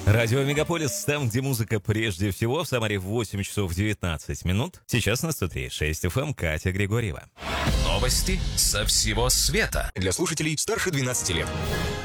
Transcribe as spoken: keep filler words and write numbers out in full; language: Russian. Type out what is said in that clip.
Радио Мегаполис, там, где музыка прежде всего, в Самаре восемь часов девятнадцать минут. Сейчас на сто три и шесть эф эм Катя Григорьева. Новости со всего света. Для слушателей старше двенадцати лет.